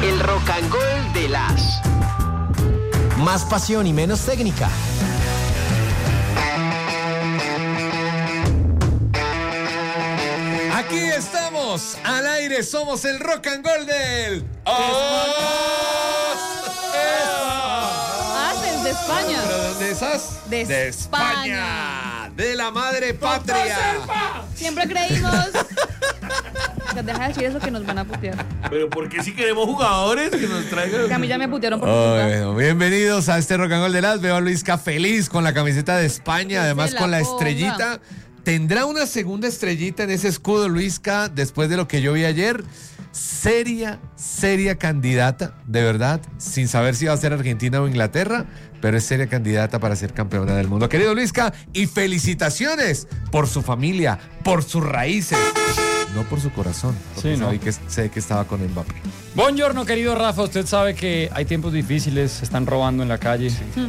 El Rock and Gold de las. Más pasión y menos técnica. Aquí estamos, al aire, somos el Rock and Gold del... Desde España. ¿Pero de dónde estás? De España. De la madre patria. Siempre creímos... Deja de decir eso que nos van a putear. Pero ¿por qué si queremos jugadores que nos traigan? Que a mí ya me putearon por Bueno, bienvenidos a este Rock and Gold de las. Veo a Luisca feliz con la camiseta de España, además con la estrellita. ¿Tendrá una segunda estrellita en ese escudo, Luisca, después de lo que yo vi ayer? Seria candidata, de verdad, sin saber si va a ser Argentina o Inglaterra, pero es seria candidata para ser campeona del mundo. Querido Luisca, y felicitaciones por su familia, por sus raíces, no por su corazón, porque sé que estaba con Mbappé. Buongiorno, querido Rafa. Usted sabe que hay tiempos difíciles, se están robando en la calle.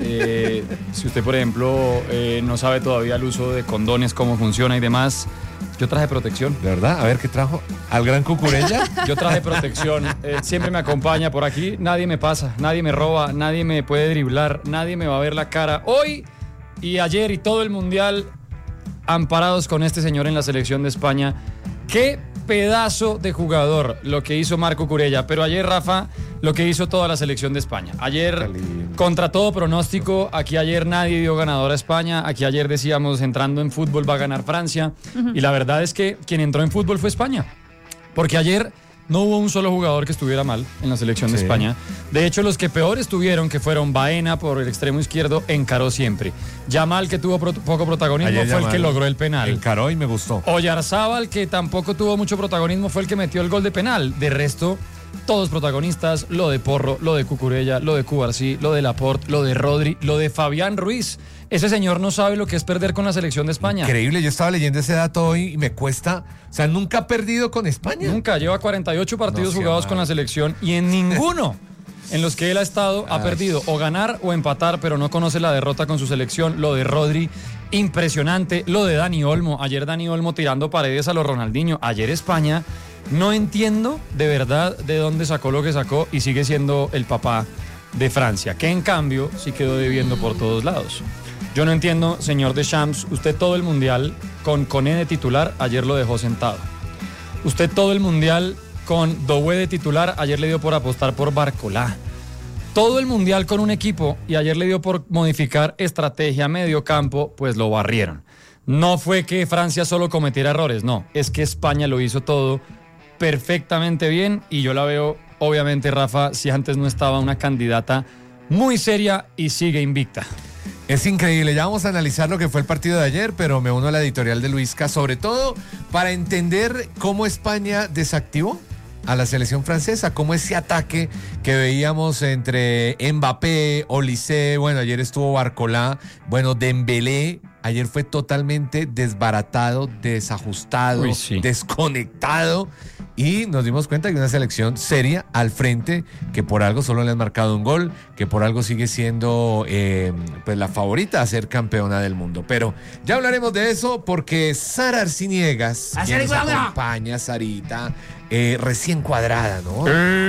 Sí. Si usted, por ejemplo, no sabe todavía el uso de condones, cómo funciona y demás, yo traje protección. ¿De verdad? A ver, ¿qué trajo? ¿Al gran Cucurella? Yo traje protección. Siempre me acompaña por aquí. Nadie me pasa, nadie me roba, nadie me puede driblar, nadie me va a ver la cara. Hoy y ayer y todo el mundial amparados con este señor en la selección de España. ¡Qué pedazo de jugador lo que hizo Marco Cucurella! Pero ayer, Rafa, lo que hizo toda la selección de España. Ayer, contra todo pronóstico, aquí ayer nadie dio ganador a España. Aquí ayer decíamos, entrando en fútbol va a ganar Francia. Y la verdad es que quien entró en fútbol fue España. Porque ayer no hubo un solo jugador que estuviera mal en la selección de España. De hecho, los que peor estuvieron, que fueron Baena por el extremo izquierdo, encaró siempre. Yamal, que tuvo poco protagonismo, ayer fue Yamal, el que logró el penal. Encaró y me gustó. Oyarzábal, que tampoco tuvo mucho protagonismo, fue el que metió el gol de penal. De resto, todos protagonistas, lo de Porro, lo de Cucurella, lo de Cubarsí, lo de Laporte, lo de Rodri, lo de Fabián Ruiz. Ese señor no sabe lo que es perder con la selección de España. Increíble, yo estaba leyendo ese dato hoy y me cuesta, o sea, nunca ha perdido con España. Nunca, lleva 48 partidos jugados con la selección y en ninguno en los que él ha estado ha perdido o ganar o empatar, pero no conoce la derrota con su selección. Lo de Rodri, impresionante. Lo de Dani Olmo, ayer Dani Olmo tirando paredes a los Ronaldinho. Ayer España, no entiendo de verdad de dónde sacó lo que sacó y sigue siendo el papá de Francia, que en cambio sí quedó debiendo por todos lados. Yo no entiendo, señor Deschamps, usted todo el mundial con Koné de titular, ayer lo dejó sentado. Usted todo el mundial con Doué de titular, ayer le dio por apostar por Barcolá. Todo el mundial con un equipo y ayer le dio por modificar estrategia medio campo, pues lo barrieron. No fue que Francia solo cometiera errores, no, es que España lo hizo todo perfectamente bien y yo la veo, obviamente, Rafa, si antes no estaba una candidata muy seria y sigue invicta. Es increíble, ya vamos a analizar lo que fue el partido de ayer, pero me uno a la editorial de Luisca, sobre todo para entender cómo España desactivó a la selección francesa, cómo ese ataque que veíamos entre Mbappé, Olise, bueno, ayer estuvo Barcolá, bueno, Dembélé, ayer fue totalmente desbaratado, desajustado, desconectado. Y nos dimos cuenta que una selección seria al frente, que por algo solo le han marcado un gol, que por algo sigue siendo pues la favorita a ser campeona del mundo. Pero ya hablaremos de eso porque Sara Arciniegas, quien nos acompaña, Sarita, recién cuadrada, ¿no?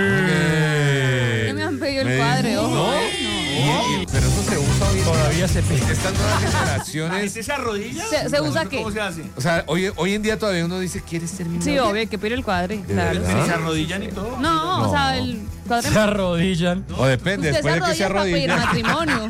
Ya me han pedido el cuadre, ojo. ¿No? Pero eso se usa hoy. Todavía se pide. Estas nuevas generaciones. ¿Se arrodilla? ¿Se usa qué? ¿Cómo se hace? O sea, hoy en día todavía uno dice, ¿quieres terminar? Sí, obvio, hay que pedir el cuadre. Claro. verdad? ¿Se arrodillan y todo? No, o sea, el cuadre. Se arrodillan. O depende, Usted después de que se para pedir arrodilla. matrimonio.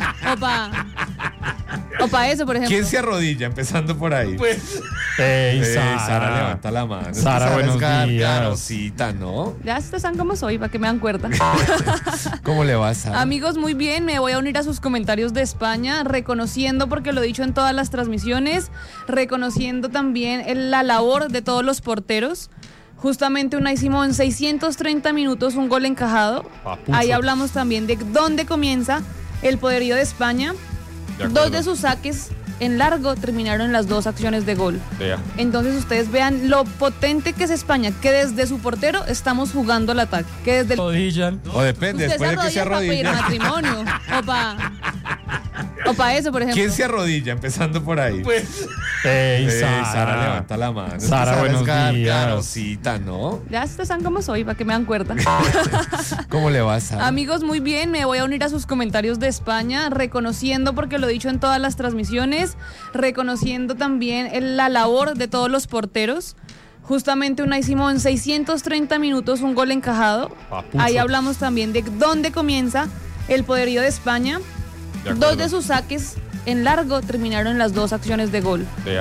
O para eso, por ejemplo. ¿Quién se arrodilla? Empezando por ahí. Pues. Sara, levanta la mano. Sara, buenos días. Garosita, ¿no? Ya están como soy, para que me dan cuerda. ¿Cómo le va, Sara? Amigos, muy bien, me voy a unir a sus comentarios de España, reconociendo, porque lo he dicho en todas las transmisiones, reconociendo también la labor de todos los porteros. Justamente Unai Simón, en 630 minutos, un gol encajado. Papucho. Ahí hablamos también de dónde comienza el poderío de España. Dos de sus saques en largo terminaron las dos acciones de gol. Vea. Entonces ustedes vean lo potente que es España, que desde su portero estamos jugando al ataque, que desde el... Arrodillan. O depende, Usted después de que se para pedir arrodilla. matrimonio o para eso, por ejemplo. ¿Quién se arrodilla? Empezando por ahí. Pues. Sara levanta la mano. Es que Sara, buenos es días. garosita, ¿no? Ya ustedes saben cómo soy, para que me dan cuerda. ¿Cómo le va, Sara? Amigos, muy bien, me voy a unir a sus comentarios de España, reconociendo, porque lo he dicho en todas las transmisiones, reconociendo también la labor de todos los porteros. Justamente Unai Simón, 630 minutos, un gol encajado. Papucho. Ahí hablamos también de dónde comienza el poderío de España. De acuerdo. Dos de sus saques en largo terminaron en las dos acciones de gol.